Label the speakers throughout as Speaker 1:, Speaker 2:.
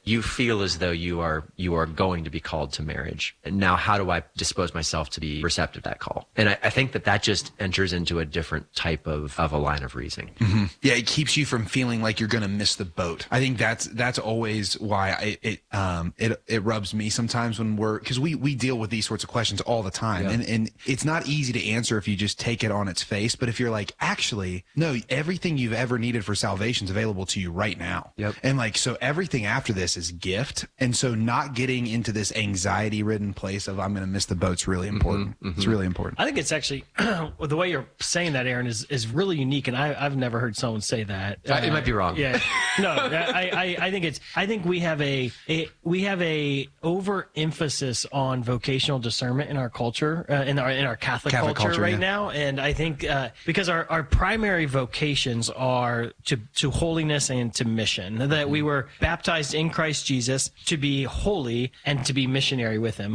Speaker 1: you feel as though you are going to be called to marriage. And now how do I dispose myself to be receptive to that call? And I think that just enters into a different type of a line of reasoning.
Speaker 2: Mm-hmm. Yeah, it keeps you from feeling like you're going to miss the boat. I think that's always why it rubs me sometimes when because we deal with these sorts of questions all the time. Yeah. And it's not easy to answer if you just take it on its face. But if you're like, actually, no, everything you've ever needed for salvation is available to you right now.
Speaker 1: Yep.
Speaker 2: And like, so everything after this is gift. And so not getting into this anxiety ridden place of I'm going to miss the boat's really important. Mm-hmm. It's really important.
Speaker 3: I think it's actually the way you're saying that, Aaron, is really unique. And I've never heard someone say that.
Speaker 1: It might be wrong.
Speaker 3: Yeah. No, I think we have a overemphasis on vocational discernment in our culture, in our Catholic culture right now. And I think because our primary vocations are to holiness and to mission, that we were baptized in Christ Jesus to be holy and to be missionary with him.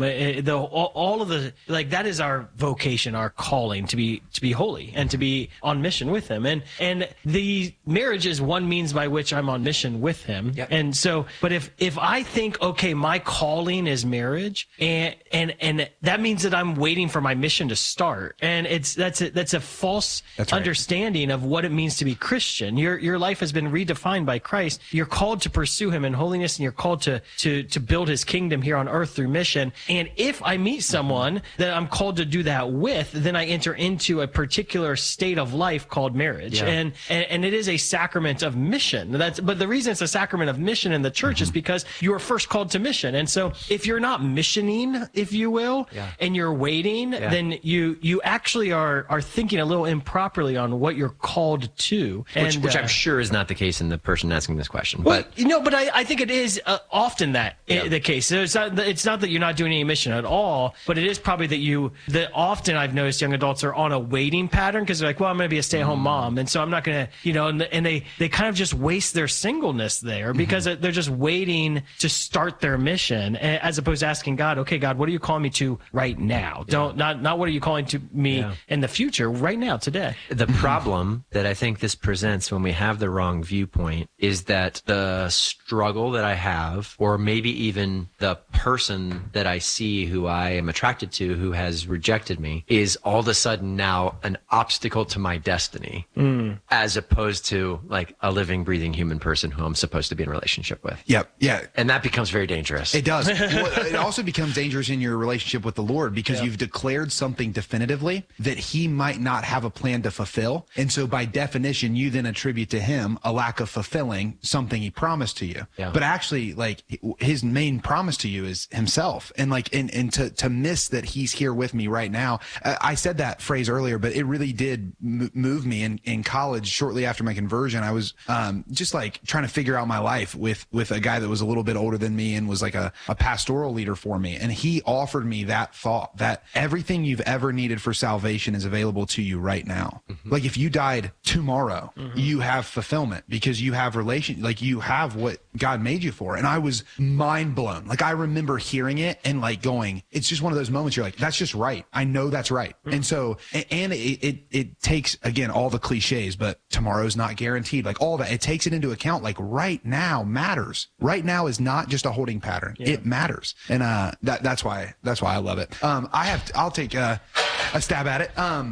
Speaker 3: All of the, like, that is our vocation, our calling, to be holy and to be on mission with him. And the marriage is one means by which I'm on mission with him.
Speaker 1: Yep.
Speaker 3: And so, but if I think, okay, my calling is marriage, and that means that I'm waiting for my mission to start, and that's a false understanding of what it means to be Christian. Your life has been redefined by Christ. You're called to pursue him in holiness, and you're called to build his kingdom here on earth through mission. And if I meet someone that I'm called to do that with, then I enter into a particular state of life called marriage.
Speaker 1: Yeah.
Speaker 3: And it is a sacrament of mission. But the reason it's a sacrament of mission in the church is because you are first called to mission. And so if you're not missioning, if you will, and you're waiting, then you actually are thinking a little improperly on what you're called to.
Speaker 1: Which I'm sure is not the case in the person asking this question.
Speaker 3: But I think it is often the case. So it's not that you're not doing any mission at all, but it is probably that often I've noticed young adults are on a waiting pattern because they're like, well, I'm going to be a stay-at-home mom, and so I'm not going to, and they kind of just waste their singleness there because they're just waiting to start their mission, as opposed to asking God, okay, God, what are you calling me to right now? Not what are you calling to me in the future, right now, today.
Speaker 1: The problem that I think this presents when we have the wrong viewpoint is that the struggle that I have, or maybe even the person that I see who I am attracted to who has rejected me, is all of a sudden now an obstacle to my destiny, as opposed to like a living, breathing human person who I'm supposed to be in a relationship with.
Speaker 2: Yep. Yeah.
Speaker 1: And that becomes very dangerous.
Speaker 2: It does. It also becomes dangerous in your relationship with the Lord because you've declared something definitively that he might not have a plan to fulfill. And so by definition, you then attribute to him a lack of fulfilling something he promised to you.
Speaker 1: Yeah.
Speaker 2: But actually, like, his main promise to you is himself. And like, and to miss that he's here with me right now. I said that phrase earlier, but it really did move me in college. Shortly after my conversion, I was just like trying to figure out my life with a guy that was a little bit older than me and was like a pastoral leader for me. And he offered me that thought that everything you've ever needed for salvation is available to you right now. Like if you died tomorrow, you have fulfillment because you have like you have what God made you for. And I was mind blown. Like I remember hearing it and like going, it's just one of those moments you're like, that's just right. I know that's right. And so, and it takes, again, all the cliches, but tomorrow's not guaranteed. Like all that, it takes it into account. Like right now matters. Right now is not just a holding pattern. Yeah. It matters. And that's why I love it. I'll take a stab at it.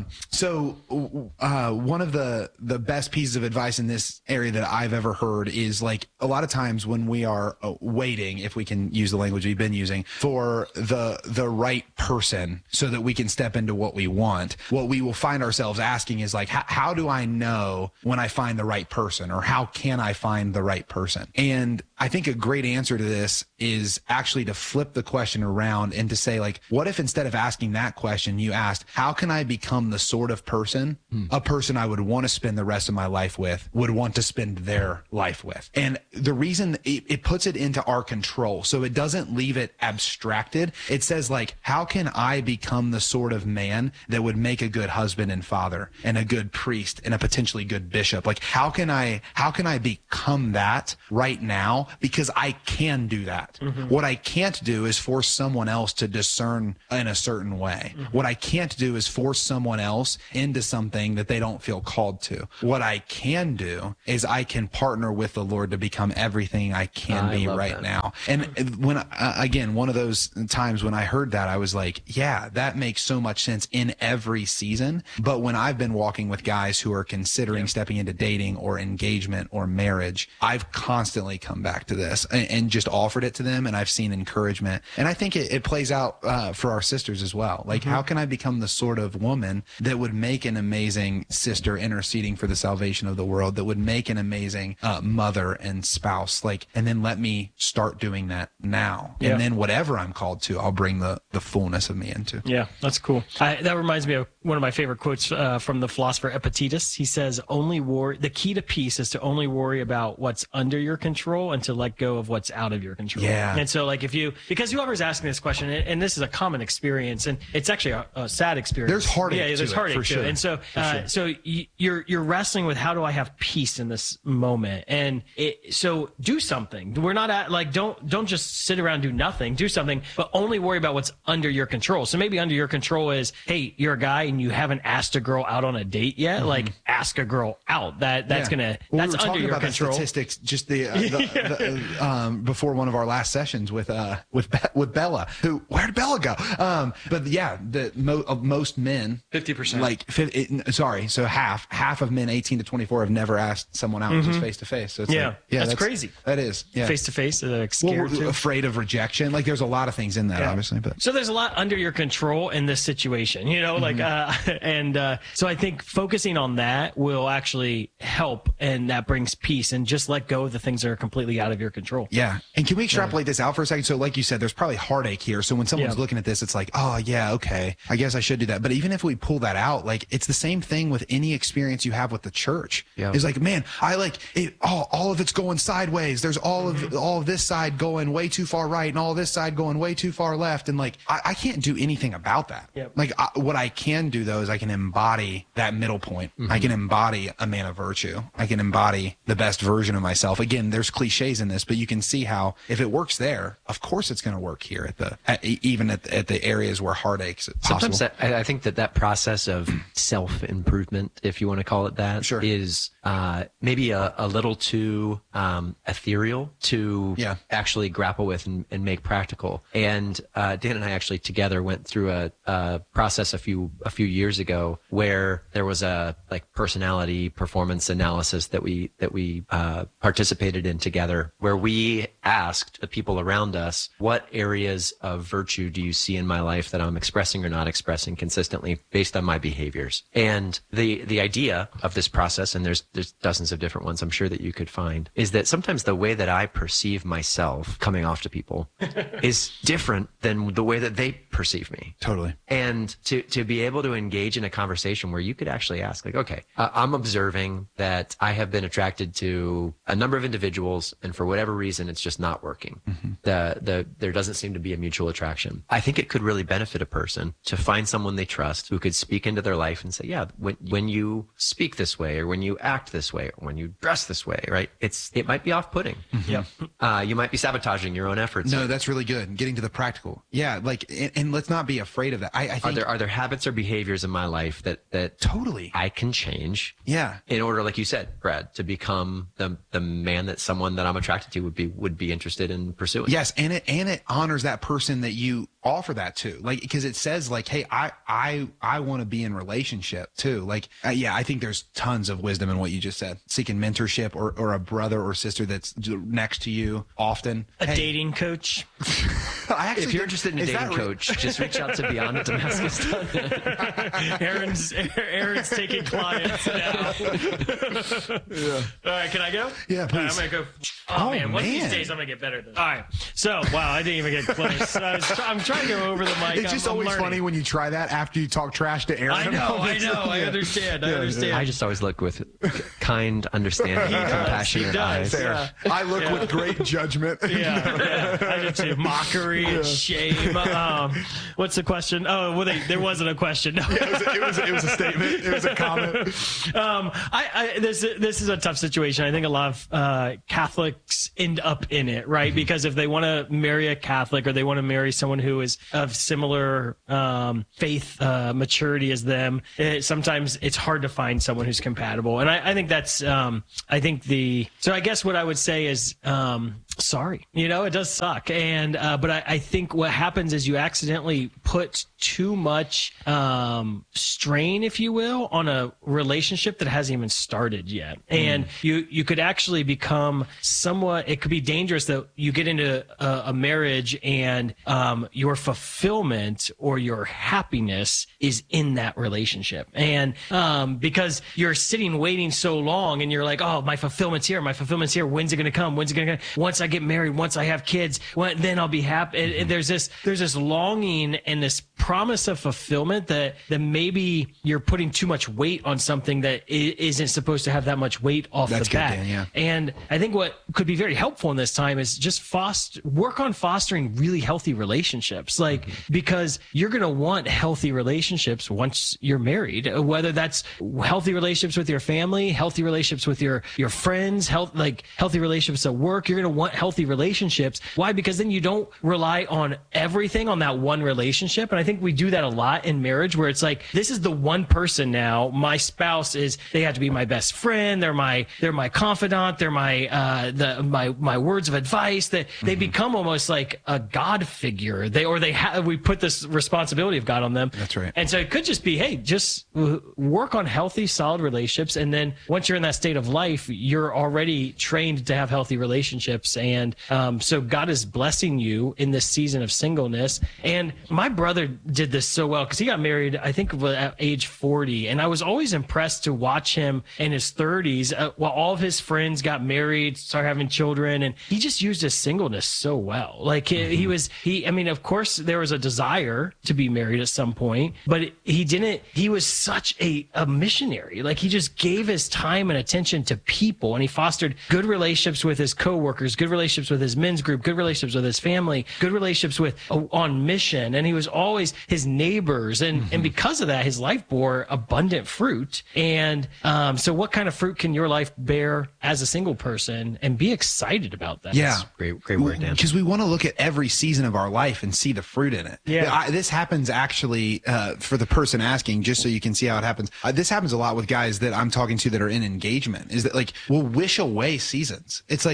Speaker 2: So one of the best pieces of advice in this area that I've ever heard is like a lot of times when we are waiting, if we can use the language we've been using, for the right person so that we can step into what we want, what we will find ourselves asking is like, how do I know when I find the right person, or how can I find the right person? And I think a great answer to this is actually to flip the question around and to say, like, what if instead of asking that question, you asked, how can I become the sort of person, a person I would want to spend the rest of my life with, would want to spend their life with? And the reason it puts it into our control, so it doesn't leave it abstracted. It says, like, how can I become the sort of man that would make a good husband and father and a good priest and a potentially good bishop? Like, how can I become that right now because I can do that. What I can't do is force someone else to discern in a certain way. What I can't do is force someone else into something that they don't feel called to. What I can do is I can partner with the Lord to become everything I can be right now. And when, again, one of those times when I heard that, I was like, yeah, that makes so much sense in every season. But when I've been walking with guys who are considering stepping into dating or engagement or marriage, I've constantly come back to this and just offered it to them. And I've seen encouragement. And I think it plays out for our sisters as well. Like, how can I become the sort of woman that would make an amazing sister interceding for the salvation of the world, that would make an amazing mother and spouse, like, and then let me start doing that now. And then whatever I'm called to, I'll bring the fullness of me into.
Speaker 3: Yeah, that's cool. That reminds me of one of my favorite quotes from the philosopher Epictetus. He says, the key to peace is to only worry about what's under your control and to let go of what's out of your control.
Speaker 2: Yeah.
Speaker 3: And so, like, because whoever's asking this question, and this is a common experience, and it's actually a sad experience.
Speaker 2: There's heartache.
Speaker 3: Yeah, there's heartache
Speaker 2: for
Speaker 3: to
Speaker 2: sure.
Speaker 3: it. And so, so you're wrestling with, how do I have peace in this moment? And so do something. We're not don't just sit around and do nothing. Do something, but only worry about what's under your control. So maybe under your control is, hey, you're a guy and you haven't asked a girl out on a date yet. Like, ask a girl out. That's under your control.
Speaker 2: Statistics just before one of our last sessions with Bella. Where'd Bella go? But yeah, most men,
Speaker 3: 50%.
Speaker 2: So half of men 18 to 24 have never asked someone out just face to face. So it's that's
Speaker 3: crazy.
Speaker 2: That is
Speaker 3: Face to face, scared too.
Speaker 2: Afraid of rejection. Like, there's a lot of things in that, obviously. But
Speaker 3: so there's a lot under your control in this situation, so I think focusing on that will actually help, and that brings peace, and just let go of the things that are completely out of your control.
Speaker 2: Yeah. And can we extrapolate this out for a second? So like you said, there's probably heartache here. So when someone's looking at this, it's like, oh yeah, okay, I guess I should do that. But even if we pull that out, like, it's the same thing with any experience you have with the church. It's like, man, I like it, all of it's going sideways. There's all of this side going way too far right and all this side going way too far left. And like, I can't do anything about that. Like, what I can do though is I can embody that middle point. I can embody a man of virtue. I can embody the best version of myself. Again, there's cliches in this, but you can see how if it works there, of course it's going to work here even at the areas where heartaches possible.
Speaker 1: Sometimes I think that process of self-improvement, if you want to call it that, is maybe a little too ethereal to actually grapple with and make practical. And Dan and I actually together went through a process a few years ago where there was a personality performance analysis that we participated in together, where we asked the people around us, what areas of virtue do you see in my life that I'm expressing or not expressing consistently based on my behaviors? And the idea of this process, and there's dozens of different ones I'm sure that you could find, is that sometimes the way that I perceive myself coming off to people is different than the way that they perceive me.
Speaker 2: Totally.
Speaker 1: And to be able to engage in a conversation where you could actually ask, like, okay, I'm observing that I have been attracted to a number of individuals, and for whatever reason, it's just not working. There doesn't seem to be a mutual attraction. I think it could really benefit a person to find someone they trust who could speak into their life and say, yeah, when you speak this way, or when you act this way, or when you dress this way, right? It might be off-putting. You might be sabotaging your own efforts.
Speaker 2: No, that's really good. Getting to the practical. Yeah, like, and let's not be afraid of that. I think,
Speaker 1: are there habits or behaviors in my life that
Speaker 2: totally
Speaker 1: I can change?
Speaker 2: Yeah.
Speaker 1: In order, like you said, Brad, to become the man that someone that I'm attracted to would be interested in pursuing.
Speaker 2: Yes, and it honors that person that you offer that to, like, because it says, like, hey, I want to be in relationship too. Like, I think there's tons of wisdom in what you just said. Seeking mentorship or a brother or sister that's next to you often.
Speaker 3: A dating coach.
Speaker 1: If you're interested in a dating coach, just reach out to Beyond at Damascus.
Speaker 3: Aaron's taking clients now. All right, can I go?
Speaker 2: Yeah, please.
Speaker 3: Right, I'm gonna go. Oh man, one of these days I'm gonna get better at this. All right. So, wow, I didn't even get close. I'm trying to go over the mic.
Speaker 2: It's just always funny when you try that after you talk trash to Aaron.
Speaker 3: I know. I understand.
Speaker 1: I just always look with kind, understanding, compassionate eyes.
Speaker 2: I look with great judgment.
Speaker 3: I do too. Mockery. worry and shame. What's the question? Oh, well, there wasn't a question. No.
Speaker 2: It was a statement. It was a comment.
Speaker 3: This is a tough situation. I think a lot of Catholics end up in it, right? Mm-hmm. Because if they want to marry a Catholic or they want to marry someone who is of similar faith maturity as them, sometimes it's hard to find someone who's compatible. And I think that's so I guess what I would say is sorry. It does suck. And but I think what happens is you accidentally put too much strain, if you will, on a relationship that hasn't even started yet. And you could actually become somewhat, it could be dangerous that you get into a marriage and your fulfillment or your happiness is in that relationship. And because you're sitting waiting so long and you're like, oh, my fulfillment's here. When's it going to come? Once I get married, once I have kids, then I'll be happy. And there's this longing and this promise of fulfillment that maybe you're putting too much weight on something that isn't supposed to have that much weight off the bat. Dan, yeah. And I think what could be very helpful in this time is just work on fostering really healthy relationships. Because you're going to want healthy relationships once you're married, whether that's healthy relationships with your family, healthy relationships with your friends, healthy relationships at work. You're going to want healthy relationships. Why? Because then you don't rely on everything on that one relationship. And I think we do that a lot in marriage, where it's like, this is the one person now. My spouse they have to be my best friend. They're my confidant. They're my words of advice. That they become almost like a God figure. We put this responsibility of God on them.
Speaker 2: That's right.
Speaker 3: And so it could just be, hey, just work on healthy, solid relationships. And then once you're in that state of life, you're already trained to have healthy relationships. And so God is blessing you in this season of singleness. And my brother did this so well because he got married, I think, at age 40. And I was always impressed to watch him in his 30s while all of his friends got married, started having children. And he just used his singleness so well. Of course, there was a desire to be married at some point, but he was such a missionary. He just gave his time and attention to people, and he fostered good relationships with his coworkers, good relationships with his men's group, good relationships with his family, good relationships on mission. And he was always his neighbors. And because of that, his life bore abundant fruit. And so what kind of fruit can your life bear as a single person? And be excited about that.
Speaker 2: Yeah.
Speaker 1: Great word, Dan.
Speaker 2: Because we want to look at every season of our life and see the fruit in it.
Speaker 3: Yeah.
Speaker 2: This happens actually for the person asking, just so you can see how it happens. This happens a lot with guys that I'm talking to that are in engagement, is that we'll wish away seasons. It's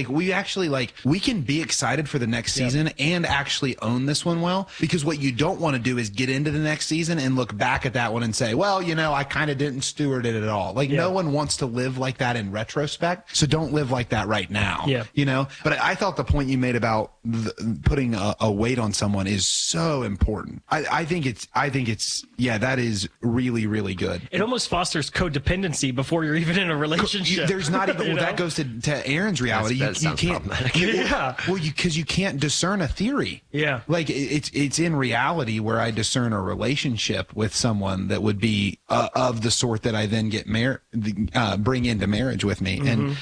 Speaker 2: we can be excited for the next season and actually own this one well, because what you don't want to do is get into the next season and look back at that one and say, well, I kind of didn't steward it at all. No one wants to live like that in retrospect. So don't live like that right now.
Speaker 3: Yeah.
Speaker 2: But I thought the point you made about putting a weight on someone is so important. I think it's that is really, really good.
Speaker 3: It almost fosters codependency before you're even in a relationship.
Speaker 2: There's not even, that goes to Aaron's reality. You can't, because you can't discern a theory.
Speaker 3: Yeah.
Speaker 2: It's in reality where I discern a relationship with someone that would be of the sort that I then get bring into marriage with me. And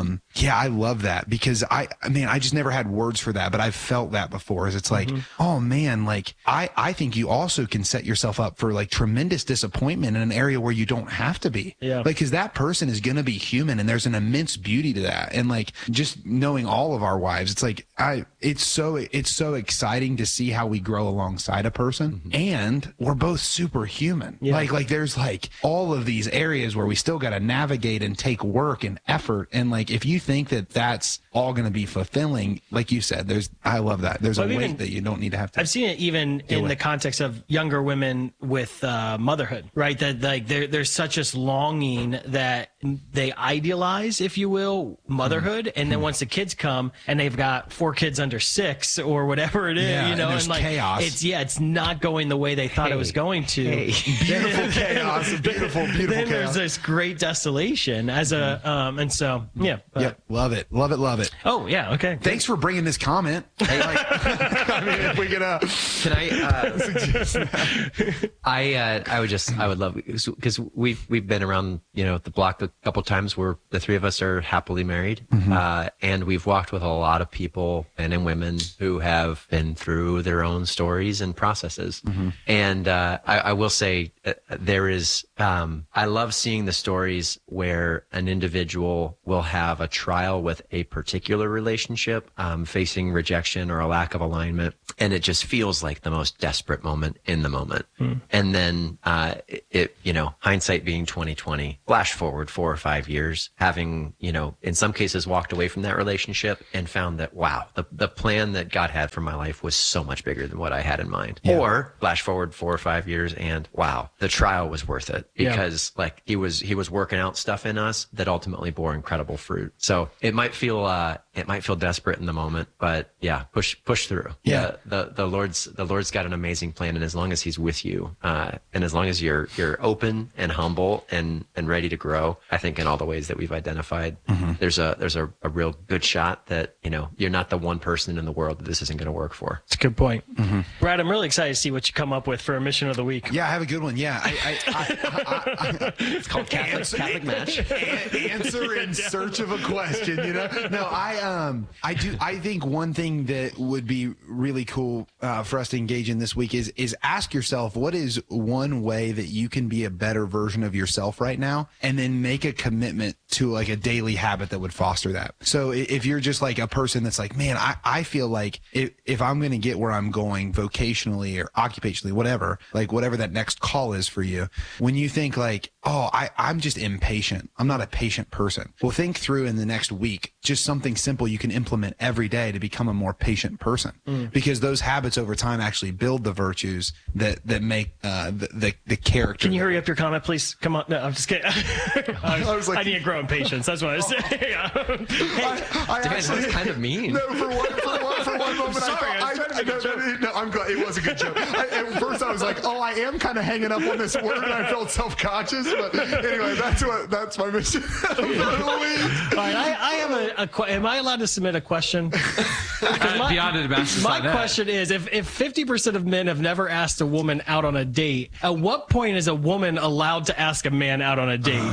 Speaker 2: I love that, because I just never had words for that, but I've felt that before. Is it's oh man, I think you also can set yourself up for tremendous disappointment in an area where you don't have to be.
Speaker 3: Yeah.
Speaker 2: Because that person is going to be human, and there's an immense beauty to that. And just knowing all of our wives, it's so exciting to see how we grow alongside a person, and we're both superhuman.
Speaker 3: Yeah.
Speaker 2: There's all of these areas where we still got to navigate and take work and effort. And if you think that that's all going to be fulfilling, like you said, I love that. There's a weight that you don't need to have to.
Speaker 3: I've seen it even in the context of younger women with motherhood, right? That there's such a longing that they idealize, if you will, motherhood. And then once the kids come and they've got 4 kids under 6 or whatever it is,
Speaker 2: and there's chaos.
Speaker 3: It's not going the way they thought it was going to.
Speaker 2: Beautiful chaos. Beautiful
Speaker 3: then
Speaker 2: chaos.
Speaker 3: There's this great desolation as and so,
Speaker 2: Love it.
Speaker 3: Oh, yeah. Okay.
Speaker 2: Thanks for bringing this comment. If we could,
Speaker 1: can I suggest that? I would love, because we've been around, the block couple times where the three of us are happily married. And we've walked with a lot of people, men and women, who have been through their own stories and processes. And I will say there is, I love seeing the stories where an individual will have a trial with a particular relationship, facing rejection or a lack of alignment. And it just feels like the most desperate moment in the moment. And then, hindsight being 2020, flash forward 4 or 5 years, having, in some cases walked away from that relationship and found that, wow, the plan that God had for my life was so much bigger than what I had in mind. Or flash forward 4 or 5 years and wow, the trial was worth it because like he was working out stuff in us that ultimately bore incredible fruit. So it might feel desperate in the moment, but yeah, push through. Yeah. The Lord's got an amazing plan. And as long as he's with you, and as long as you're open and humble and ready to grow, I think in all the ways that we've identified, there's a real good shot that, you're not the one person in the world that this isn't going to work for.
Speaker 3: It's a good point. Brad, I'm really excited to see what you come up with for a mission of the week.
Speaker 2: Yeah, I have a good one. Yeah.
Speaker 1: It's called Catholic Match.
Speaker 2: Answer in search of a question, No, I think one thing that would be really cool for us to engage in this week is ask yourself, what is one way that you can be a better version of yourself right now? And then make a commitment to like a daily habit that would foster that. So if you're just like a person that's like, man, I feel like if I'm going to get where I'm going vocationally or occupationally, whatever that next call is for you, when you think like, oh, I'm just impatient, I'm not a patient person. Well, think through in the next week, just something simple you can implement every day to become a more patient person, because those habits over time actually build the virtues that make the character.
Speaker 3: Can you hurry up your comment, please? Come on. No, I'm just kidding. I need to grow in patience. That's what I was saying.
Speaker 1: That's kind of mean.
Speaker 2: No, for one moment, I'm glad it was a good joke. At first, I was like, oh, I am kind of hanging up on this word, and I felt self-conscious. But anyway, that's my mission.
Speaker 3: All right, I have am I allowed to submit a question?
Speaker 4: Beyond Damascus.
Speaker 3: My question is, if 50% of men have never asked a woman out on a date, at what point is a woman allowed to ask a man out on a date?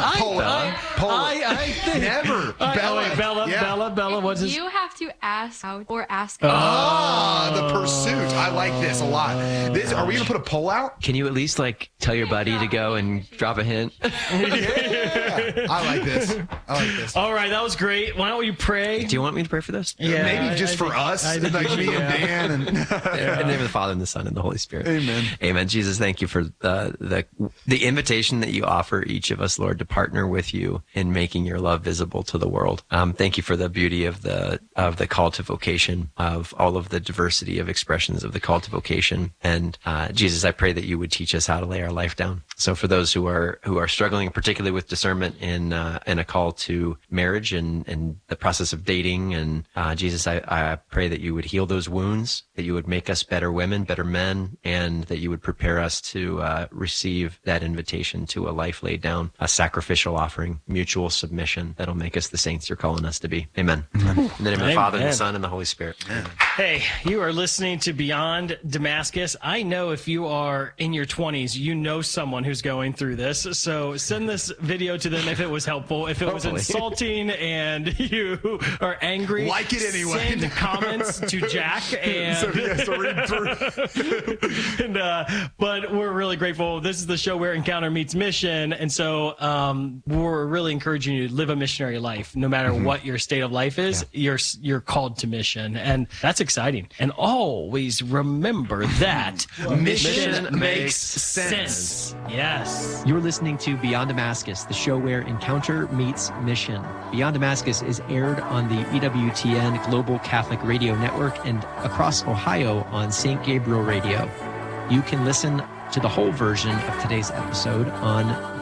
Speaker 2: I think never.
Speaker 3: Bella, what's this?
Speaker 5: You have to ask out or ask.
Speaker 2: The pursuit. I like this a lot. Are we gonna put a poll out?
Speaker 1: Can you at least like tell your buddy to go and drop a hint?
Speaker 2: Yeah. I like this.
Speaker 3: All right, that was great. Why don't you pray?
Speaker 1: Do you want me to pray for this?
Speaker 2: Yeah, maybe just for us, like me and Dan. And
Speaker 1: in the name of the Father and the Son and the Holy Spirit.
Speaker 2: Amen.
Speaker 1: Amen. Jesus, thank you for the invitation that you offer each of us, Lord, to partner with you in making your love visible to the world. Thank you for the beauty of the call to vocation, of all of the diversity of expressions of the call to vocation. And Jesus, I pray that you would teach us how to lay our life down. So for those who are struggling, particularly with discernment in a call to marriage and the process of dating, and Jesus, I pray that you would heal those wounds, that you would make us better women, better men, and that you would prepare us to receive that invitation to a life laid down, a sacrificial offering, mutual submission that'll make us the saints you're calling us to be. Amen. In the name of the Father, and the Son, and the Holy Spirit. Amen.
Speaker 3: Hey, you are listening to Beyond Damascus. I know if you are in your 20s, you know someone who's going through this. So send this video to them if it was helpful. If it was insulting and you are angry,
Speaker 2: like it anyway.
Speaker 3: Send comments to Jack. And,
Speaker 2: so he has to read through.
Speaker 3: But we're really grateful. This is the show where encounter meets mission. And so we're really encouraging you to live a missionary life. No matter what your state of life is, you're called to mission. And that's exciting. And always remember that mission makes sense. Yes.
Speaker 1: You're listening to Beyond Damascus, the show where encounter meets mission. Beyond Damascus is aired on the EWTN Global Catholic Radio Network and across Ohio on St. Gabriel Radio. You can listen to the whole version of today's episode on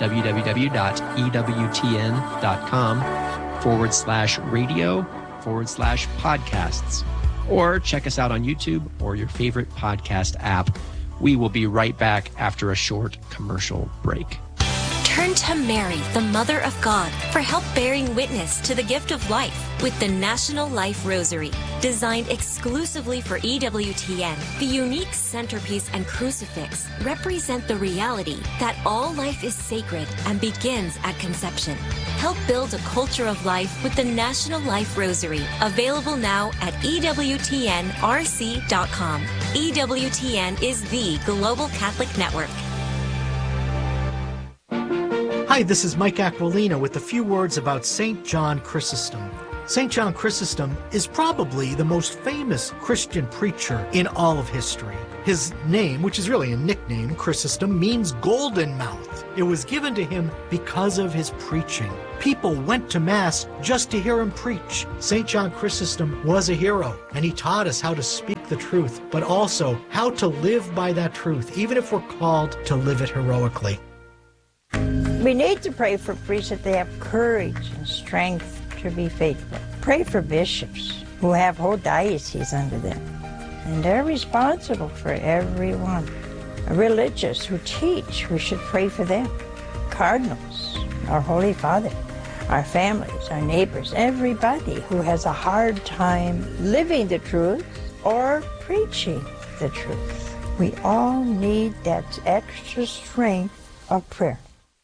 Speaker 1: www.ewtn.com/radio/podcasts, or check us out on YouTube or your favorite podcast app. We will be right back after a short commercial break.
Speaker 6: Turn to Mary, the Mother of God, for help bearing witness to the gift of life with the National Life Rosary. Designed exclusively for EWTN, the unique centerpiece and crucifix represent the reality that all life is sacred and begins at conception. Help build a culture of life with the National Life Rosary, available now at EWTNRC.com. EWTN is the Global Catholic Network.
Speaker 7: Hi, this is Mike Aquilina with a few words about St. John Chrysostom. St. John Chrysostom is probably the most famous Christian preacher in all of history. His name, which is really a nickname, Chrysostom, means golden mouth. It was given to him because of his preaching. People went to Mass just to hear him preach. St. John Chrysostom was a hero, and he taught us how to speak the truth, but also how to live by that truth, even if we're called to live it heroically.
Speaker 8: We need to pray for priests that they have courage and strength to be faithful. Pray for bishops who have whole dioceses under them, and they're responsible for everyone. Religious who teach, we should pray for them. Cardinals, our Holy Father, our families, our neighbors, everybody who has a hard time living the truth or preaching the truth. We all need that extra strength of prayer.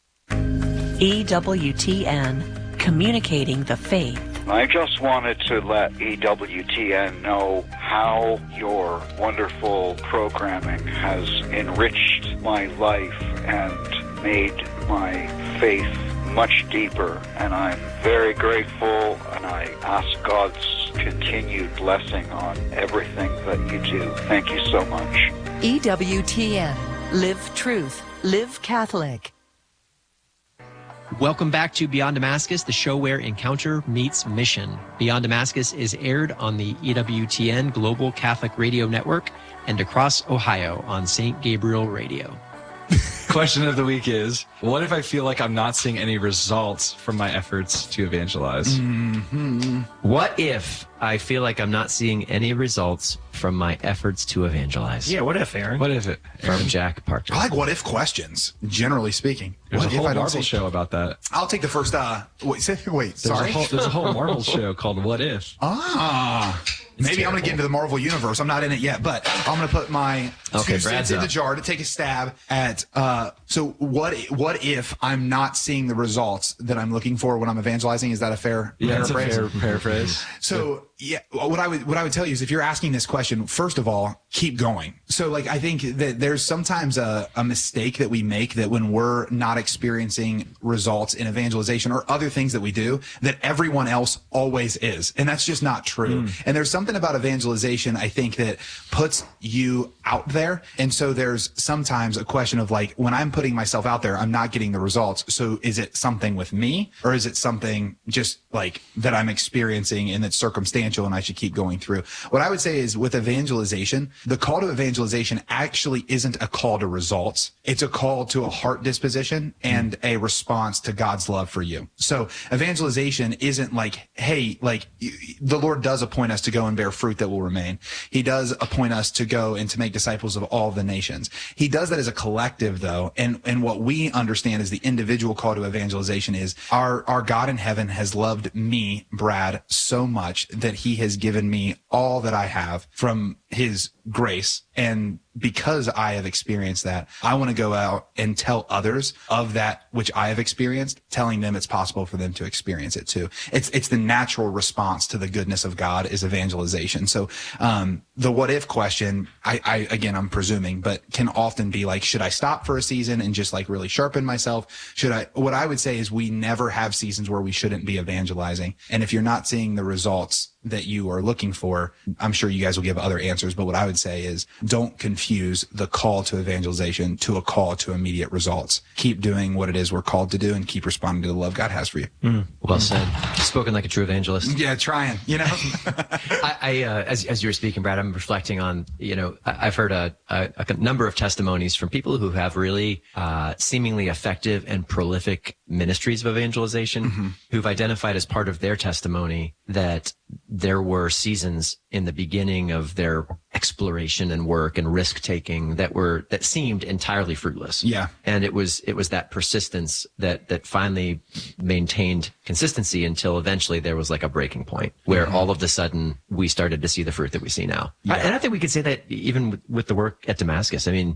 Speaker 9: EWTN, communicating the faith.
Speaker 10: I just wanted to let EWTN know how your wonderful programming has enriched my life and made my faith much deeper. And I'm very grateful, and I ask God's continued blessing on everything that you do. Thank you so much.
Speaker 9: EWTN, live truth, live Catholic.
Speaker 1: Welcome back to Beyond Damascus, the show where encounter meets mission. Beyond Damascus is aired on the EWTN Global Catholic Radio Network and across Ohio on St. Gabriel Radio.
Speaker 4: Question of the week is, what if I feel like I'm not seeing any results from my efforts to evangelize?
Speaker 1: Mm-hmm. What if I feel like I'm not seeing any results from my efforts to evangelize?
Speaker 3: Yeah, what if, Aaron?
Speaker 4: What if it?
Speaker 1: From Jack Parker.
Speaker 2: I like what if questions, generally speaking.
Speaker 4: There's
Speaker 2: What
Speaker 4: a
Speaker 2: if
Speaker 4: whole
Speaker 2: I don't
Speaker 4: Marvel
Speaker 2: see-
Speaker 4: show about that.
Speaker 2: I'll take the first, sorry?
Speaker 4: There's a whole Marvel show called What If?
Speaker 2: Maybe I'm going to get into the Marvel universe. I'm not in it yet, but I'm going to put my two cents in the
Speaker 1: up.
Speaker 2: jar to take a stab at. So what if I'm not seeing the results that I'm looking for when I'm evangelizing? Is that a fair paraphrase?
Speaker 4: It's a fair paraphrase.
Speaker 2: So yeah, what I would tell you is if you're asking this question, first of all, keep going. So like I think that there's sometimes a mistake that we make that when we're not experiencing results in evangelization or other things that we do, that everyone else always is. And that's just not true. And there's something about evangelization, I think, that puts you out there. And so there's sometimes a question of like, when I'm putting myself out there, I'm not getting the results. So is it something with me, or is it something just like that I'm experiencing and that's circumstantial and I should keep going through? What I would say is with evangelization, the call to evangelization actually isn't a call to results. It's a call to a heart disposition and a response to God's love for you. So evangelization isn't like, hey, like the Lord does appoint us to go and bear fruit that will remain. He does appoint us to go and to make disciples of all the nations. He does that as a collective though. And what we understand is the individual call to evangelization is our God in heaven has loved me, Brad, so much that he has given me all that I have from his grace. And because I have experienced that, I want to go out and tell others of that which I have experienced, telling them it's possible for them to experience it too. It's the natural response to the goodness of God is evangelization. So, the what if question, again, I'm presuming, but can often be like, should I stop for a season and just like really sharpen myself? What I would say is we never have seasons where we shouldn't be evangelizing. And if you're not seeing the results that you are looking for, I'm sure you guys will give other answers, but what I would say is don't confuse the call to evangelization to a call to immediate results. Keep doing what it is we're called to do and keep responding to the love God has for you.
Speaker 1: Well said. Spoken like a true evangelist.
Speaker 2: Yeah, trying, you know.
Speaker 1: As you were speaking, Brad, I'm reflecting on, I've heard a number of testimonies from people who have really seemingly effective and prolific ministries of evangelization, who've identified as part of their testimony that there were seasons in the beginning of their exploration and work and risk taking that seemed entirely fruitless.
Speaker 2: Yeah.
Speaker 1: And it was that persistence that finally maintained consistency until eventually there was like a breaking point where all of a sudden we started to see the fruit that we see now. Yeah. And I think we could say that even with the work at Damascus. I mean,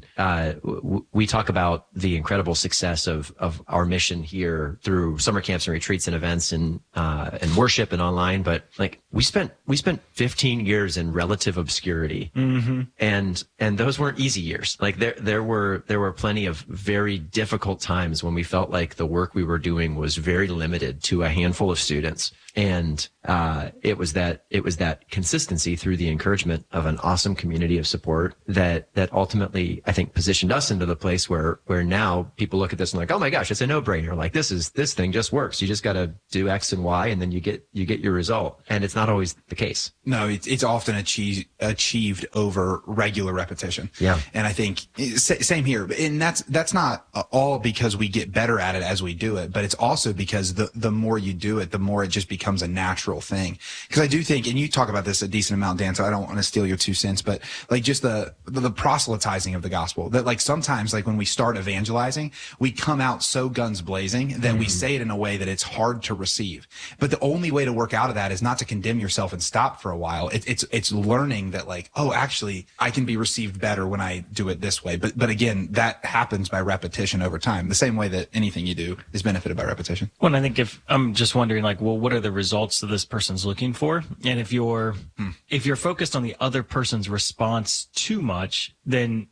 Speaker 1: we talk about the incredible success of our mission here through summer camps and retreats and events and worship and online. But like we spent 15 years in relative obscurity, and those weren't easy years. Like there were plenty of very difficult times when we felt like the work we were doing was very limited to a handful of students. And it was that consistency through the encouragement of an awesome community of support that ultimately, I think, positioned us into the place where now people look at this and like, oh my gosh, it's a no-brainer. Like this thing just works. You just got to do X and Y, and then you get your result. And it's not always the case.
Speaker 2: No, it's often achieved over regular repetition.
Speaker 1: Yeah.
Speaker 2: And I think same here. And that's not all because we get better at it as we do it, but it's also because the more you do it, the more it just becomes a natural thing. Because I do think, and you talk about this a decent amount, Dan, so I don't want to steal your 2 cents, but like just the proselytizing of the gospel, that like sometimes like when we start evangelizing, we come out so guns blazing that we say it in a way that it's hard to receive. But the only way to work out of that is not to condemn yourself and stop for a while. It's learning that like, oh, actually I can be received better when I do it this way. But again, that happens by repetition over time, the same way that anything you do is benefited by repetition.
Speaker 3: Well, and I think if I'm just wondering like, well, what are the results that this person's looking for? And if you're focused on the other person's response too much, then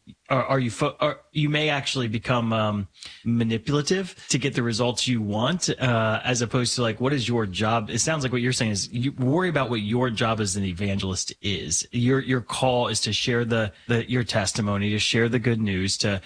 Speaker 3: you may actually become manipulative to get the results you want, as opposed to like, what is your job? It sounds like what you're saying is you worry about what your job as an evangelist is. Your call is to share your testimony, to share the good news, to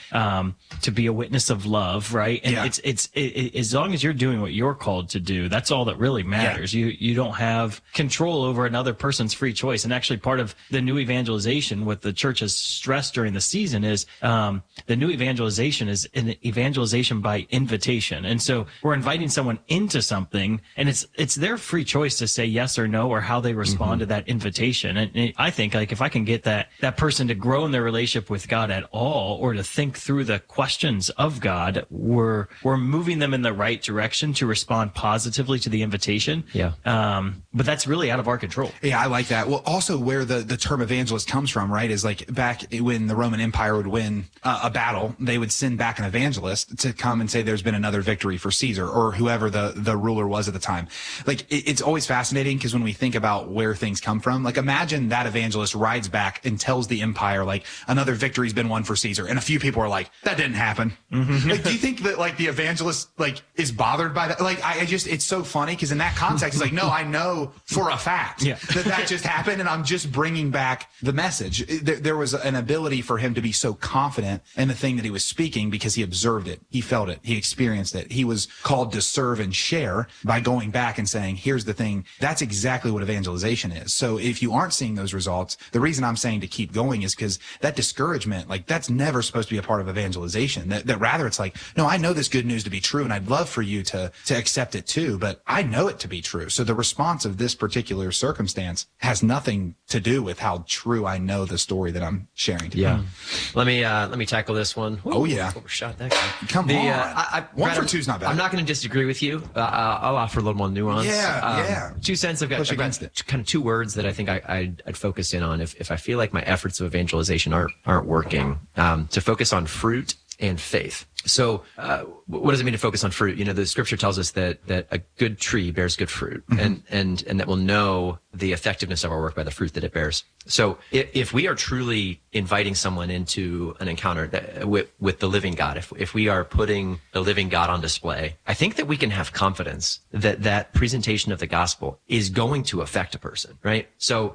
Speaker 3: be a witness of love, right? And it's as long as you're doing what you're called to do, that's all that really matters. Yeah. You don't have control over another person's free choice. And actually part of the new evangelization, what the church has stressed during the season is the new evangelization is an evangelization by invitation. And so we're inviting someone into something, and it's their free choice to say yes or no, or how they respond to that invitation. And I think like if I can get that person to grow in their relationship with God at all, or to think through the questions of God, we're moving them in the right direction to respond positively to the invitation.
Speaker 1: Yeah.
Speaker 3: But that's really out of our control.
Speaker 2: Yeah, I like that. Well, also where the term evangelist comes from, right, is like back when the Roman Empire would win a battle, they would send back an evangelist to come and say there's been another victory for Caesar or whoever the ruler was at the time. Like it's always fascinating because when we think about where things come from, like imagine that evangelist rides back and tells the empire like another victory's been won for Caesar, and a few people are like, that didn't happen. Like, do you think that like the evangelist like is bothered by that? Like it's so funny because in that context it's like, no, I know for a fact that just happened, and I'm just bringing back the message. There was an ability for him to be so confident in the thing that he was speaking because he observed it, he felt it, he experienced it. He was called to serve and share by going back and saying, here's the thing. That's exactly what evangelization is. So if you aren't seeing those results, the reason I'm saying to keep going is because that discouragement, like that's never supposed to be a part of evangelization. That rather it's like, no, I know this good news to be true, and I'd love for you to accept it too, but I know it to be true. So the response of this particular circumstance has nothing to do with how true I know the story that I'm sharing to you.
Speaker 1: Yeah. Let me tackle this one.
Speaker 2: Oh yeah.
Speaker 1: Overshot that guy.
Speaker 2: Come on. 1 for 2's not bad.
Speaker 1: I'm not going to disagree with you. I'll offer a little more nuance.
Speaker 2: Yeah.
Speaker 1: 2 cents. I've got kind of 2 words that I think I'd focus in on if I feel like my efforts of evangelization aren't working, to focus on fruit and faith. So, what does it mean to focus on fruit? You know, the scripture tells us that a good tree bears good fruit, and that we'll know the effectiveness of our work by the fruit that it bears. So if we are truly inviting someone into an encounter with the living God, if we are putting the living God on display, I think that we can have confidence that presentation of the gospel is going to affect a person, right? So,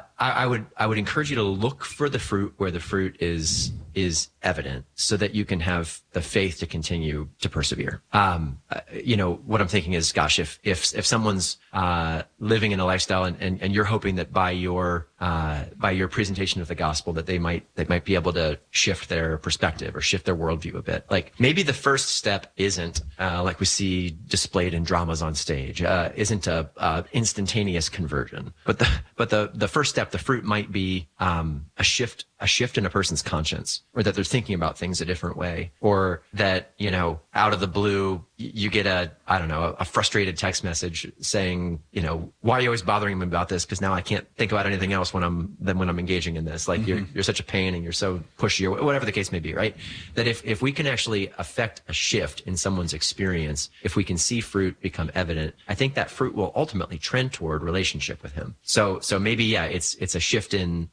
Speaker 1: I would encourage you to look for the fruit where the fruit is evident, so that you can have the faith faith to continue to persevere. What I'm thinking is, gosh, if someone's living in a lifestyle and you're hoping that by your presentation of the gospel that they might be able to shift their perspective or shift their worldview a bit. Like maybe the first step isn't like we see displayed in dramas on stage, isn't a instantaneous conversion, but the first step, the fruit might be a shift in a person's conscience, or that they're thinking about things a different way, or that, out of the blue, you get a frustrated text message saying, why are you always bothering me about this? Because now I can't think about anything else when I'm engaging in this. Like you're such a pain and you're so pushy, or whatever the case may be, right? That if we can actually affect a shift in someone's experience, if we can see fruit become evident, I think that fruit will ultimately trend toward relationship with him. So maybe, it's a shift in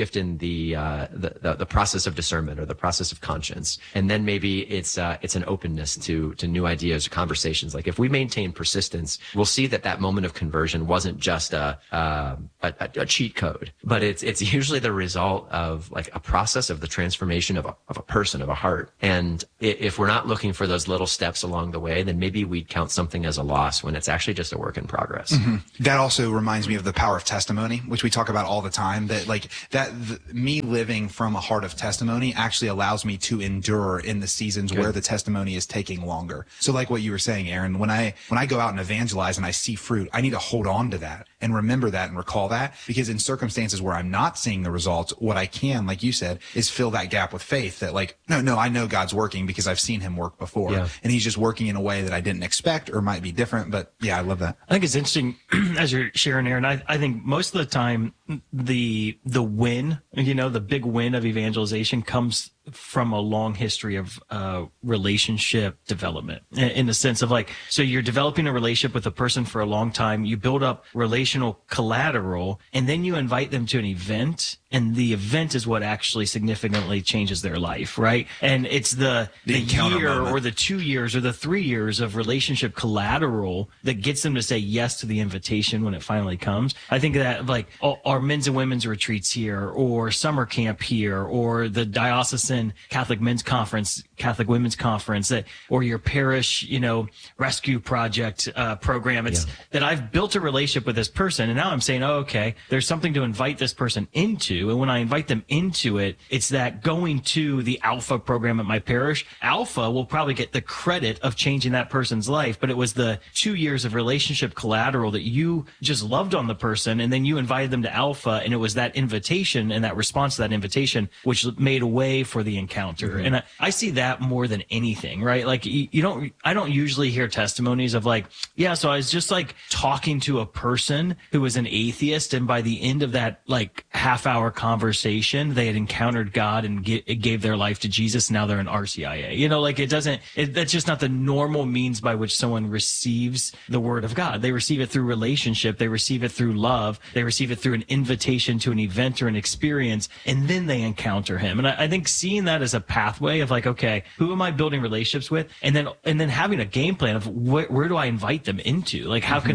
Speaker 1: the process of discernment or the process of conscience. And then maybe it's an openness to new ideas or conversations. Like if we maintain persistence, we'll see that moment of conversion wasn't just a cheat code, but it's usually the result of like a process of the transformation of a person, of a heart. And if we're not looking for those little steps along the way, then maybe we'd count something as a loss when it's actually just a work in progress.
Speaker 2: Mm-hmm. That also reminds me of the power of testimony, which we talk about all the time, me living from a heart of testimony actually allows me to endure in the seasons where the testimony is taking longer. So like what you were saying, Aaron, when I go out and evangelize and I see fruit, I need to hold on to that and remember that and recall that, because in circumstances where I'm not seeing the results, what I can, like you said, is fill that gap with faith that no, I know God's working because I've seen him work before, and he's just working in a way that I didn't expect or might be different. But yeah, I love that.
Speaker 3: I think it's interesting as you're sharing, Aaron. I think most of the time the win, the big win of evangelization comes from a long history of relationship development, in the sense of so you're developing a relationship with a person for a long time, you build up relational collateral, and then you invite them to an event, and the event is what actually significantly changes their life, right? And it's the year moment, or the 2 years or the 3 years of relationship collateral that gets them to say yes to the invitation when it finally comes. I think that our men's and women's retreats here, or summer camp here, or the diocesan Catholic Men's Conference, Catholic Women's Conference, or your parish, rescue project program. It's that I've built a relationship with this person, and now I'm saying, oh, okay, there's something to invite this person into. And when I invite them into it, it's that going to the Alpha program at my parish, Alpha will probably get the credit of changing that person's life, but it was the 2 years of relationship collateral that you just loved on the person, and then you invited them to Alpha, and it was that invitation and that response to that invitation which made a way for the encounter. Mm-hmm. And I see that more than anything, right? I don't usually hear testimonies of so I was just talking to a person who was an atheist, and by the end of that half-hour conversation, they had encountered God and gave their life to Jesus. Now they're in RCIA. That's just not the normal means by which someone receives the word of God. They receive it through relationship. They receive it through love. They receive it through an invitation to an event or an experience, and then they encounter him. And I think seeing that as a pathway of okay, who am I building relationships with? And then having a game plan of where do I invite them into? How can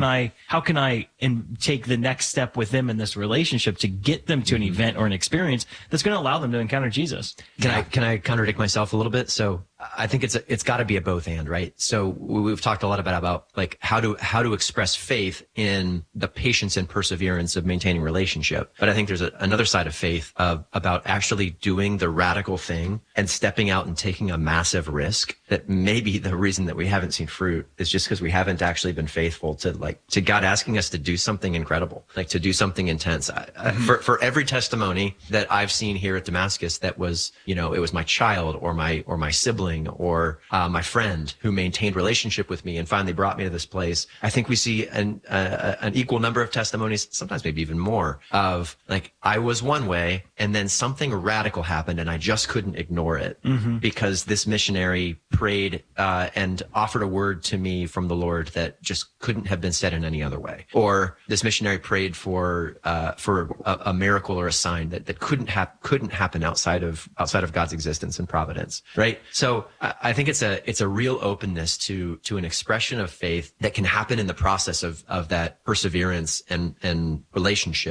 Speaker 3: I take the next step with them in this relationship to get them to an event or an experience that's going to allow them to encounter Jesus?
Speaker 1: Can I contradict myself a little bit? So I think it's got to be a both and, right? So we've talked a lot about how to express faith in the patience and perseverance of maintaining relationship. But I think there's another side of faith about actually doing the radical thing and stepping out and taking a massive risk. That maybe the reason that we haven't seen fruit is just because we haven't actually been faithful to God asking us to do something incredible, to do something intense. For every testimony that I've seen here at Damascus, that was, it was my child or my sibling or my friend who maintained relationship with me and finally brought me to this place. I think we see an equal number of testimonies, sometimes maybe even more, of I was one way and then something radical happened and I just couldn't ignore it because this missionary prayed and offered a word to me from the Lord that just couldn't have been said in any other way. Or this missionary prayed for a miracle or a sign that couldn't happen outside of God's existence and providence, right? So I think it's a real openness to an expression of faith that can happen in the process of that perseverance and relationship,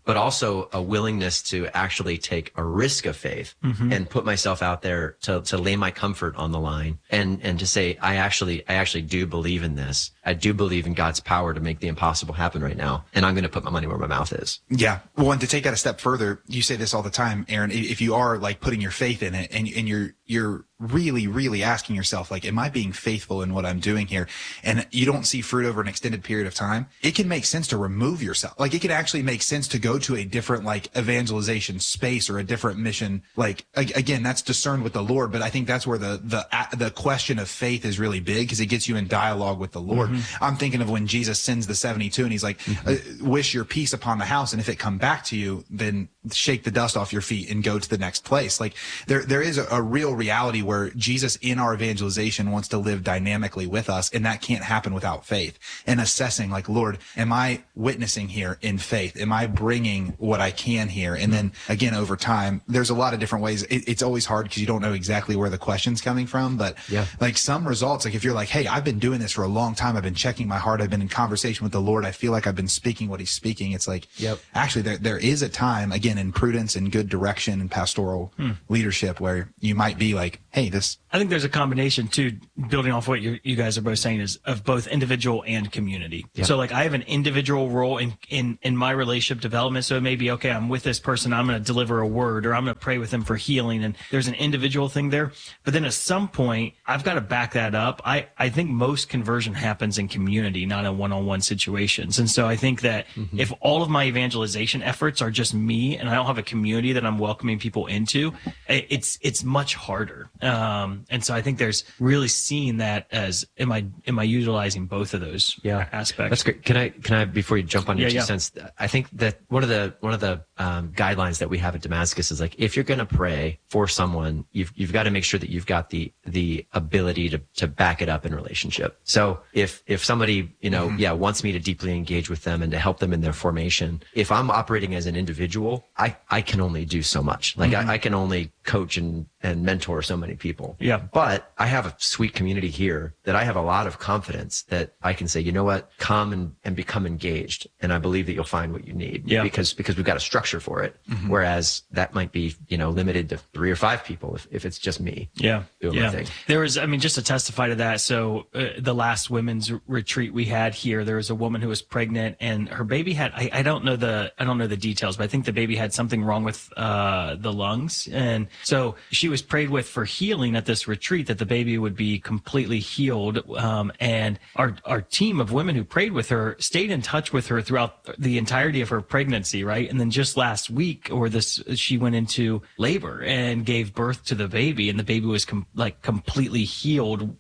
Speaker 1: but also a willingness to actually take a risk of faith and put myself out there to lay my comfort on the line and to say, I actually do believe in this. I do believe in God's power to make the impossible happen right now. And I'm going to put my money where my mouth is.
Speaker 2: Yeah. Well, and to take that a step further, you say this all the time, Aaron, if you are like putting your faith in it and you're really, really asking yourself, like, am I being faithful in what I'm doing here? And you don't see fruit over an extended period of time. It can make sense to remove yourself. Like, it can actually make sense to go to a different, like, evangelization space or a different mission. Like, again, that's discerned with the Lord. But I think that's where the question of faith is really big, because it gets you in dialogue with the Lord. I'm thinking of when Jesus sends the 72 and he's like, wish your peace upon the house. And if it come back to you, then shake the dust off your feet and go to the next place. Like, there is a real reality where Jesus in our evangelization wants to live dynamically with us, and that can't happen without faith. And assessing, like, Lord, am I witnessing here in faith? Am I bringing what I can here? And then again, over time, there's a lot of different ways. It's always hard because you don't know exactly where the question's coming from, but like some results, like if you're like, hey, I've been doing this for a long time. I've been checking my heart. I've been in conversation with the Lord. I feel like I've been speaking what he's speaking. It's like, actually there is a time, again, in prudence and good direction and pastoral leadership where you might be like, hey, this.
Speaker 3: I think there's a combination too, building off what you guys are both saying, is of both individual and community. So like I have an individual role in my relationship development. So it may be, okay, I'm with this person, I'm going to deliver a word, or I'm going to pray with them for healing. And there's an individual thing there. But then at some point, I've got to back that up. I think most conversion happens in community, not in one-on-one situations. And so I think that if all of my evangelization efforts are just me and I don't have a community that I'm welcoming people into, it's much harder. And so I think there's really seeing that as, am I utilizing both of those aspects?
Speaker 1: That's great. Can I before you jump on your 2 cents, I think that one of the guidelines that we have at Damascus is like, if you're going to pray for someone, you've got to make sure that you've got the ability to back it up in relationship. So if somebody, wants me to deeply engage with them and to help them in their formation, if I'm operating as an individual, I can only do so much. Like I can only coach and mentor so many people.
Speaker 3: Yeah.
Speaker 1: But I have a sweet community here that I have a lot of confidence that I can say, you know what, come and become engaged. And I believe that you'll find what you need. Yeah. Because we've got a structure for it. Whereas that might be, limited to 3 or 5 people if it's just me.
Speaker 3: Yeah.
Speaker 1: Doing my thing.
Speaker 3: There was, just to testify to that. So the last women's retreat we had here, there was a woman who was pregnant and her baby had, I don't know the details, but I think the baby had something wrong with the lungs. And so she was prayed with for healing at this retreat, that the baby would be completely healed. And our team of women who prayed with her stayed in touch with her throughout the entirety of her pregnancy, right? And then just last week she went into labor and gave birth to the baby, and the baby was completely healed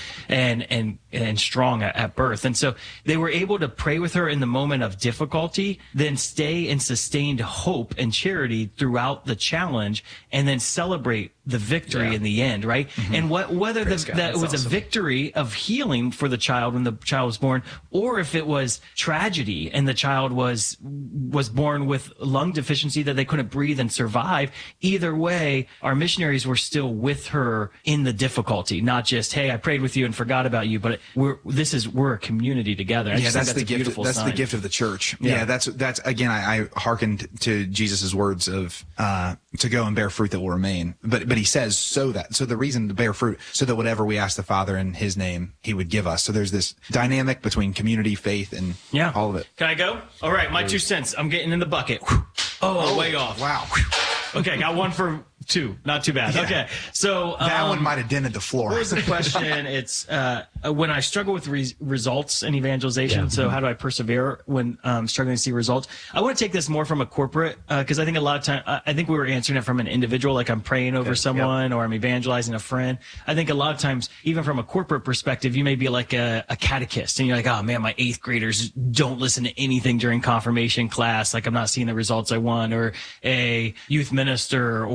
Speaker 3: and strong at birth. And so they were able to pray with her in the moment of difficulty, then stay in sustained hope and charity throughout the challenge, and then celebrate the victory in the end, right? And whether that was awesome. A victory of healing for the child when the child was born, or if it was tragedy and the child was born with lung deficiency that they couldn't breathe and survive, either way, our missionaries were still with her in the difficulty, not just, hey, I prayed with you and forgot about you, but we're a community together.
Speaker 2: That's the gift. That's the gift of the Bear-Fruit. Yeah, that's again, I hearkened to Jesus's words of to go and bear fruit that will remain. But he says so the reason to bear fruit, so that whatever we ask the Father in his name, he would give us. So there's this dynamic between community, faith, and all of it.
Speaker 3: Can I go? All right, my 2 cents. I'm getting in the bucket. Way off.
Speaker 2: Wow.
Speaker 3: Okay, got 1 for 2. Not too bad. Yeah. Okay, so
Speaker 2: that one might have dented the floor.
Speaker 3: What was the question? It's when I struggle with results in evangelization. Yeah. So how do I persevere when struggling to see results? I want to take this more from a corporate, because I think a lot of time I think we were answering it from an individual, like I'm praying over someone or I'm evangelizing a friend. I think a lot of times, even from a corporate perspective, you may be like a catechist, and you're like, oh man, my 8th graders don't listen to anything during confirmation class. Like I'm not seeing the results I want, or a youth minister or adult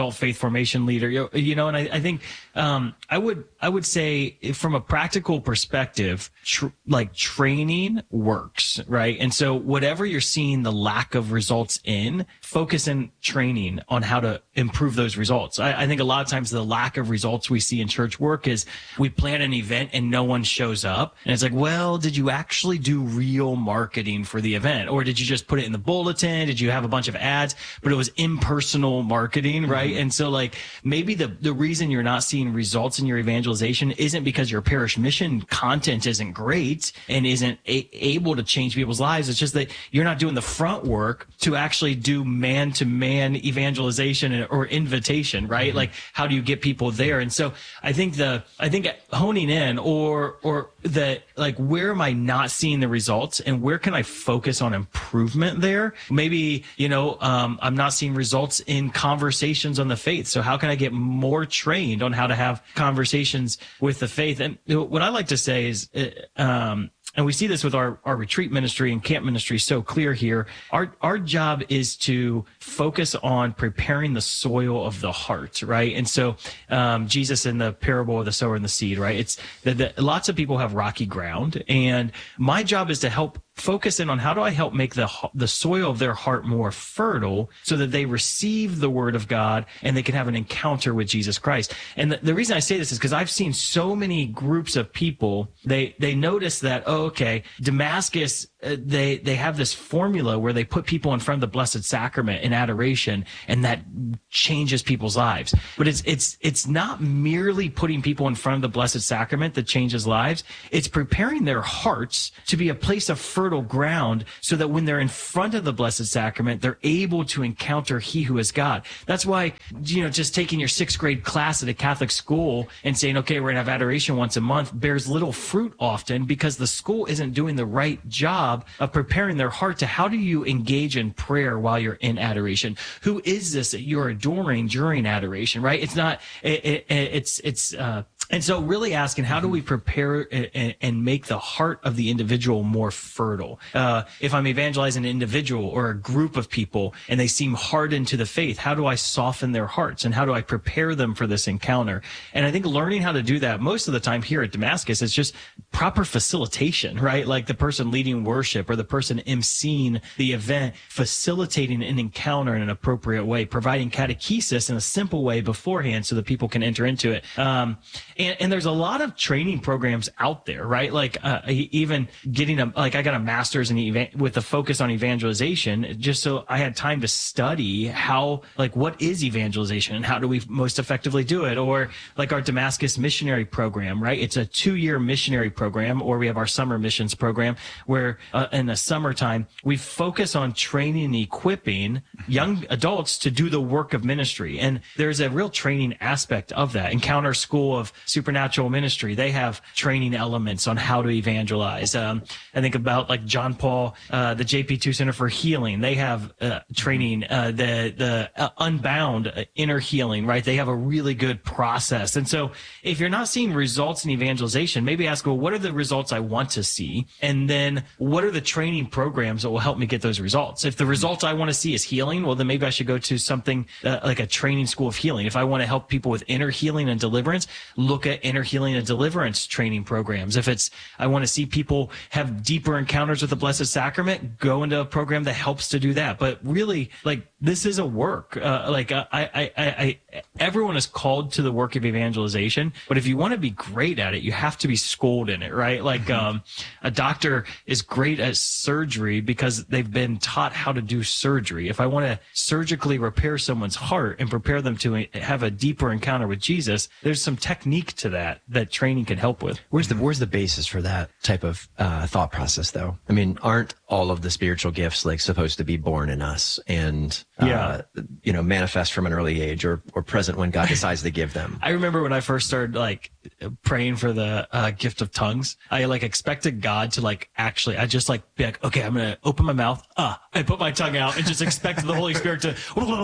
Speaker 3: adult faith formation leader, you know, and I think, I would say from a practical perspective, like training works, right? And so whatever you're seeing the lack of results in, focus in training on how to improve those results. I think a lot of times the lack of results we see in church work is we plan an event and no one shows up. And it's like, well, did you actually do real marketing for the event? Or did you just put it in the bulletin? Did you have a bunch of ads, but it was impersonal marketing, right? And so like maybe the reason you're not seeing results in your evangelization isn't because your parish mission content isn't great and isn't able to change people's lives. It's just that you're not doing the front work to actually do man-to-man evangelization or invitation, right? Like how do you get people there? And so I think honing in or the, like, where am I not seeing the results and where can I focus on improvement there? Maybe, you know, I'm not seeing results in conversations on the faith. So how can I get more trained on how to have conversations with the faith? And what I like to say is, and we see this with our retreat ministry and camp ministry so clear here. Our job is to focus on preparing the soil of the heart, right? And so Jesus in the parable of the sower and the seed, right? It's that lots of people have rocky ground, and my job is to help focus in on how do I help make the soil of their heart more fertile so that they receive the word of God and they can have an encounter with Jesus Christ. And the reason I say this is because I've seen so many groups of people, they notice that, oh, okay, Damascus, they have this formula where they put people in front of the Blessed Sacrament in adoration, and that changes people's lives. But it's not merely putting people in front of the Blessed Sacrament that changes lives. It's preparing their hearts to be a place of fertile ground so that when they're in front of the Blessed Sacrament, they're able to encounter He who is God. That's why, you know, just taking your 6th grade class at a Catholic school and saying, okay, we're going to have adoration once a month bears little fruit often because the school isn't doing the right job of preparing their heart to how do you engage in prayer while you're in adoration? Who is this that you're adoring during adoration, right? It's not, and so really asking, how do we prepare and make the heart of the individual more fertile? If I'm evangelizing an individual or a group of people and they seem hardened to the faith, how do I soften their hearts and how do I prepare them for this encounter? And I think learning how to do that most of the time here at Damascus is just proper facilitation, right? Like the person leading worship or the person emceeing the event, facilitating an encounter in an appropriate way, providing catechesis in a simple way beforehand so that people can enter into it. And there's a lot of training programs out there, right? Like even getting I got a master's with a focus on evangelization, just so I had time to study how, like, what is evangelization and how do we most effectively do it? Or like our Damascus missionary program, right? It's a 2-year missionary program, or we have our summer missions program where in the summertime we focus on training and equipping young adults to do the work of ministry. And there's a real training aspect of that. Encounter School of Supernatural Ministry, they have training elements on how to evangelize. I think about like John Paul, the JP2 Center for Healing, they have training, the Unbound Inner Healing, right? They have a really good process. And so if you're not seeing results in evangelization, maybe ask, well, what are the results I want to see? And then what are the training programs that will help me get those results? If the results I want to see is healing, well, then maybe I should go to something like a training school of healing. If I want to help people with inner healing and deliverance, look at inner healing and deliverance training programs. If it's, I want to see people have deeper encounters with the Blessed Sacrament, go into a program that helps to do that. But really, like, this is a work. Everyone is called to the work of evangelization, but if you want to be great at it, you have to be schooled in it, right? Like, a doctor is great at surgery because they've been taught how to do surgery. If I want to surgically repair someone's heart and prepare them to have a deeper encounter with Jesus, there's some technique to that training can help with.
Speaker 1: Where's the basis for that type of thought process, though? I mean, aren't all of the spiritual gifts like supposed to be born in us and manifest from an early age or present when God decides to give them?
Speaker 3: I remember when I first started like praying for the gift of tongues, I like expected God to like actually, I just like be like, okay, I'm going to open my mouth, and put my tongue out and just expect the Holy Spirit to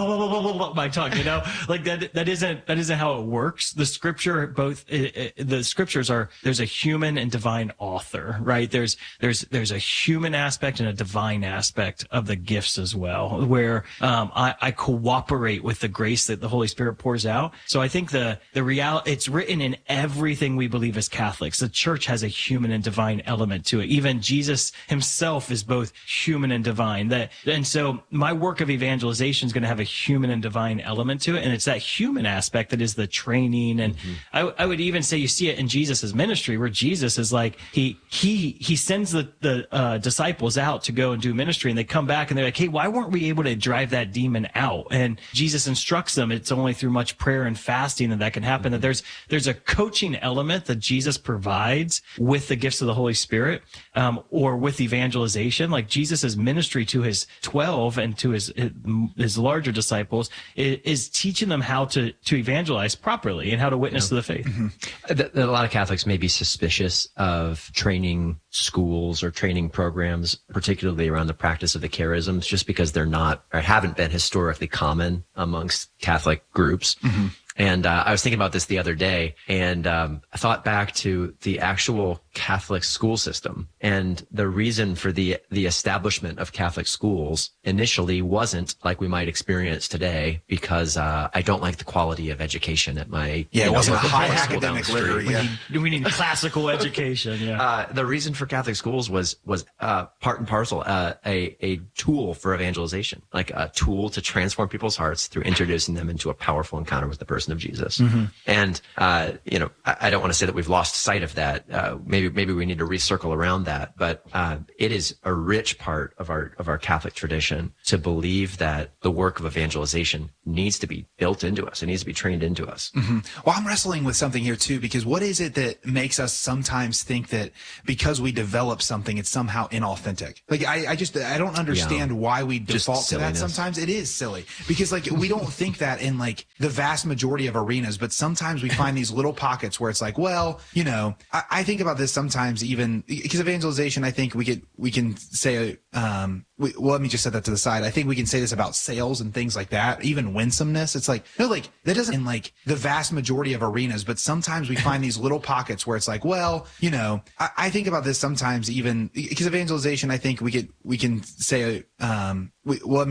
Speaker 3: my tongue, you know, like that isn't how it works. The scripture, the scriptures are, there's a human and divine author, right? There's a human aspect and a divine aspect of the gifts as well, where I cooperate with the grace that the Holy Spirit pours out. So I think the reality, it's written in everything we believe as Catholics. The church has a human and divine element to it. Even Jesus himself is both human and divine. And so my work of evangelization is going to have a human and divine element to it. And it's that human aspect that is the training. And I would even say you see it in Jesus' ministry, where Jesus is like, he sends the disciples out to go and do ministry, and they come back and they're like, hey, why weren't we able to drive that demon out? And Jesus instructs them, it's only through much prayer and fasting that can happen. That there's a coaching element that Jesus provides with the gifts of the Holy Spirit, or with evangelization. Like Jesus' ministry to his 12 and to his larger disciples is teaching them how to evangelize properly and how to witness to the faith.
Speaker 1: A lot of Catholics may be suspicious of training schools or training programs, particularly around the practice of the charisms, just because they're not or haven't been historically common amongst Catholic groups. And I was thinking about this the other day, and I thought back to the actual Catholic school system. And the reason for the establishment of Catholic schools initially wasn't like we might experience today, because I don't like the quality of education at my
Speaker 2: it wasn't a high
Speaker 1: school
Speaker 2: academic literary.
Speaker 3: We need classical education. Yeah.
Speaker 1: The reason for Catholic schools was part and parcel a tool for evangelization, like a tool to transform people's hearts through introducing them into a powerful encounter with the person of Jesus. And I don't want to say that we've lost sight of that. Maybe we need to recircle around that, but it is a rich part of our Catholic tradition to believe that the work of evangelization needs to be built into us. It needs to be trained into us.
Speaker 2: Well, I'm wrestling with something here too, because what is it that makes us sometimes think that because we develop something, it's somehow inauthentic? Like I don't understand why we default to that. Sometimes it is silly, because like we don't think that in like the vast majority of arenas, but sometimes we find these little pockets where it's like, well, I think about this sometimes, even because evangelization, I think we can say, well, let me just set that to the side. I think we can say this about sales and things like that, even winsomeness. It's like, no, like that doesn't in like the vast majority of arenas, but sometimes we find these little pockets where it's like, well, I think about this sometimes, even because evangelization, I think we can say, well, let me